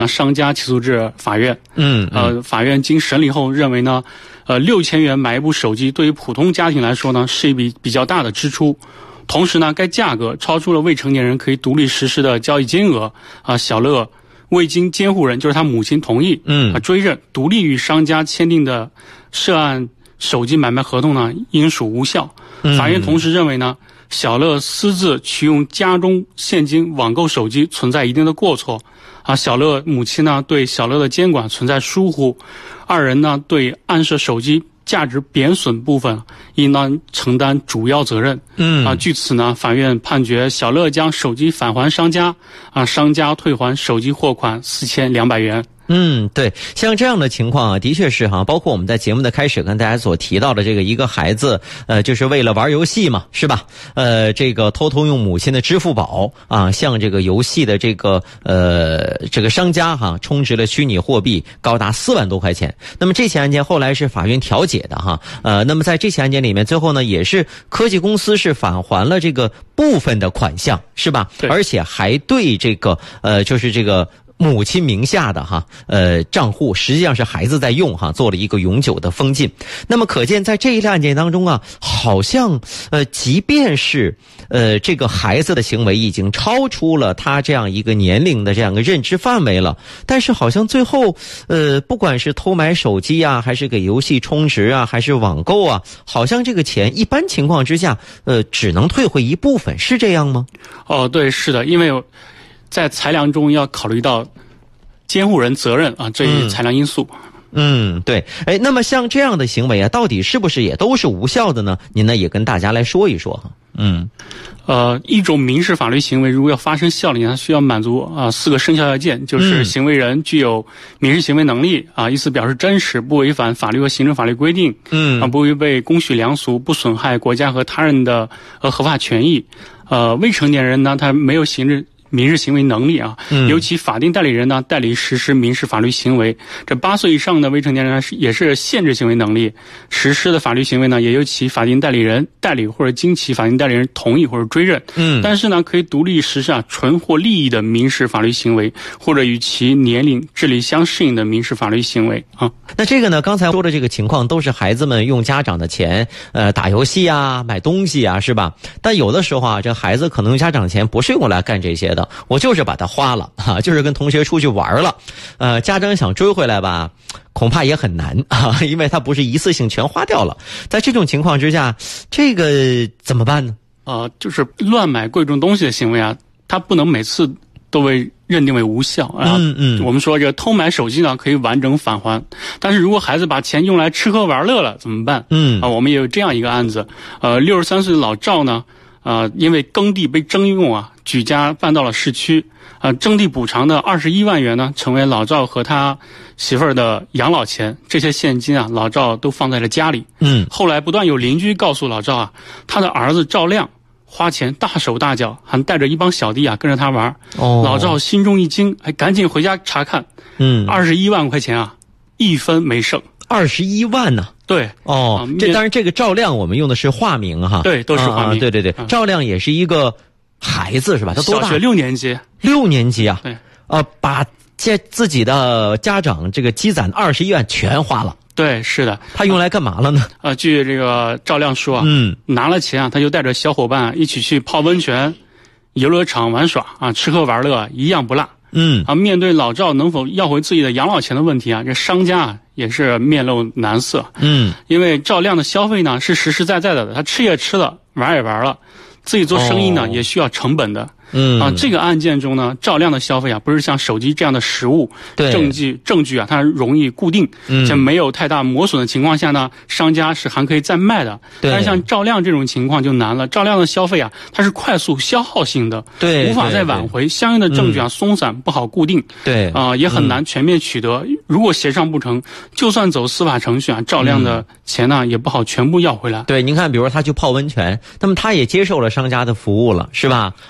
商家起诉至法院。法院经审理后认为呢，6000元买一部手机对于普通家庭来说呢是一笔比较大的支出。同时呢，该价格超出了未成年人可以独立实施的交易金额。小乐未经监护人，就是他母亲同意，追认独立与商家签订的涉案手机买卖合同呢，应属无效。法院同时认为呢，小乐私自取用家中现金网购手机存在一定的过错。小乐母亲呢对小乐的监管存在疏忽，二人呢对暗设手机价值贬损部分应当承担主要责任。据此呢，法院判决小乐将手机返还商家，商家退还手机货款4200元。 对，像这样的情况的确是包括我们在节目的开始跟大家所提到的这个一个孩子，就是为了玩游戏嘛，是吧？这个偷偷用母亲的支付宝向这个游戏的这个商家充值了虚拟货币高达4万多块钱。那么这起案件后来是法院调解的那么在这起案件里面，最后呢也是科技公司是返还了这个部分的款项，是吧？而且还对这个就是这个母亲名下的账户实际上是孩子在用做了一个永久的封禁。那么可见在这一类案件当中好像即便是这个孩子的行为已经超出了他这样一个年龄的这样一个认知范围了，但是好像最后不管是偷买手机还是给游戏充值还是网购好像这个钱一般情况之下只能退回一部分，是这样吗？ 对，是的，因为在裁量中要考虑到监护人责任这一裁量因素。 对。那么像这样的行为到底是不是也都是无效的呢？您呢也跟大家来说一说。 一种民事法律行为如果要发生效力，它需要满足4个生效要件，就是行为人具有民事行为能力意思表示真实，不违反法律和行政法律规定，不违背公序良俗，不损害国家和他人的合法权益。未成年人呢，他没有民事行为能力由其法定代理人呢代理实施民事法律行为。这8岁以上的未成年人也是限制行为能力，实施的法律行为呢也由其法定代理人代理或者经其法定代理人同意或者追认。但是呢可以独立实施纯获利益的民事法律行为，或者与其年龄智力相适应的民事法律行为那这个呢刚才说的这个情况都是孩子们用家长的钱打游戏买东西是吧？但有的时候这孩子可能用家长钱不是用来干这些的，我就是把它花了就是跟同学出去玩了，家长想追回来吧恐怕也很难因为他不是一次性全花掉了。在这种情况之下，这个怎么办呢？ 就是乱买贵重东西的行为它不能每次都被认定为无效我们说这个偷买手机呢可以完整返还，但是如果孩子把钱用来吃喝玩乐了怎么办？我们也有这样一个案子，63岁的老赵呢因为耕地被征用举家搬到了市区，征地补偿的21万元呢，成为老赵和他媳妇儿的养老钱。这些现金老赵都放在了家里。后来不断有邻居告诉老赵他的儿子赵亮花钱大手大脚，还带着一帮小弟跟着他玩。老赵心中一惊，赶紧回家查看。21万块钱一分没剩。 21万呢？ 对。 这当然这个赵亮我们用的是化名对，都是化名。 对。赵亮也是一个孩子是吧？他多大？ 小学6年级。 6年级对。 把自己的家长这个积攒21万全花了。 对，是的。 他用来干嘛了呢？ 据这个赵亮说拿了钱他就带着小伙伴一起去泡温泉、游乐场玩耍吃喝玩乐一样不落。面对老赵能否要回自己的养老钱的问题这商家也是面露难色。因为赵亮的消费呢是实实在在的，他吃也吃了，玩也玩了，自己做生意呢也需要成本的。这个案件中呢，赵亮的消费不是像手机这样的实物证据它容易固定，在没有太大磨损的情况下呢，商家是还可以再卖的。但是像赵亮这种情况就难了，赵亮的消费它是快速消耗性的，无法再挽回，相应的证据松散不好固定，也很难全面取得。如果协商不成，就算走司法程序赵亮的钱呢也不好全部要回来。 对，您看比如说他去泡温泉，那么他也接受了商家的服务了，是吧？ 对。 该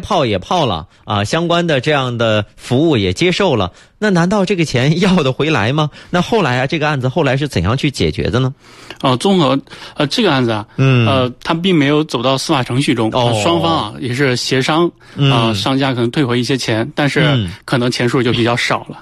泡也泡了啊，相关的这样的服务也接受了，那难道这个钱要得回来吗？那后来啊，这个案子后来是怎样去解决的呢？ 综合这个案子啊，他并没有走到司法程序中，双方啊也是协商，商家可能退回一些钱，但是可能钱数就比较少了。